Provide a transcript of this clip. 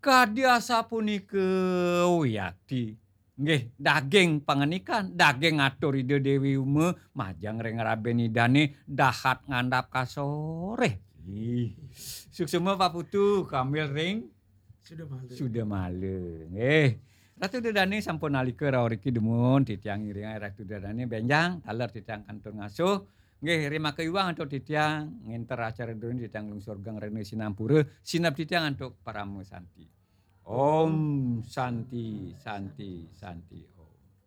Kadiasa punika wiyadi nggih daging pangenikan, daging atur Ida Dewi Ume majang ring Raben Idane dahat ngandhap ka sore. Ih, suksema Pak Putu kamil ring Sudah malu. sudah malih. Nggih. Ratu Dedane sampun nalika rawuh riki demun titiang iringan Ratu Dedane benjang taler titiang kantur ngasuh. Nggih rimake iwang antuk titiang nginter acara donya titiang lungsur gang rene sinampura sinep titiang antuk paramu santi. Om Om Santi Santi Santi.